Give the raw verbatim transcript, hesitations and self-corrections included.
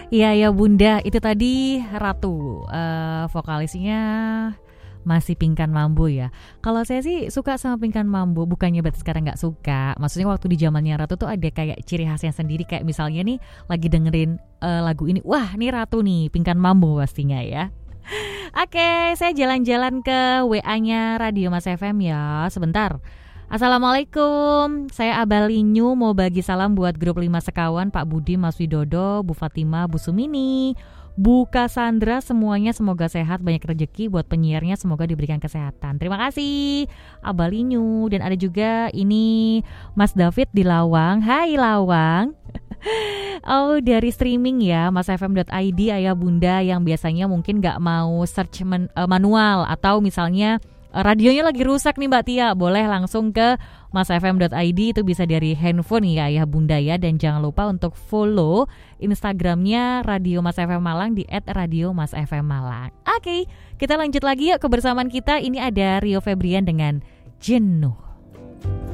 Iya ya Bunda, itu tadi Ratu, uh, vokalisnya masih Pinkan Mambo ya. Kalau saya sih suka sama Pinkan Mambo, bukannya berarti sekarang nggak suka. Maksudnya waktu di zamannya Ratu tuh ada kayak ciri khasnya sendiri. Kayak misalnya nih lagi dengerin uh, lagu ini, wah nih Ratu nih, Pinkan Mambo pastinya ya. Oke, saya jalan-jalan ke W A-nya Radio Mas F M ya. Sebentar. Assalamualaikum, saya Abalinyu mau bagi salam buat grup lima sekawan, Pak Budi, Mas Widodo, Bu Fatima, Bu Sumini, Bu Cassandra, semuanya semoga sehat, banyak rezeki, buat penyiarnya semoga diberikan kesehatan. Terima kasih Abalinyu. Dan ada juga ini Mas David di Lawang. Hai Lawang. Oh dari streaming ya Mas F M dot I D ayah bunda yang biasanya mungkin gak mau search men, uh, manual atau misalnya radionya lagi rusak nih Mbak Tia, boleh langsung ke mas f m dot i d, itu bisa dari handphone ya ayah bunda ya. Dan jangan lupa untuk follow Instagramnya Radio Mas F M Malang di et radio mas f m malang. Oke, kita lanjut lagi yuk kebersamaan kita. Ini ada Rio Febrian dengan Jenuh.